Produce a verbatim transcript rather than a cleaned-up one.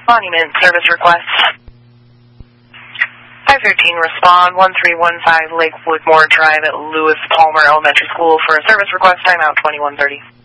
Monument service request. five thirteen, respond one three one five Lakewood Moore Drive at Lewis Palmer Elementary School for a service request, timeout twenty-one thirty.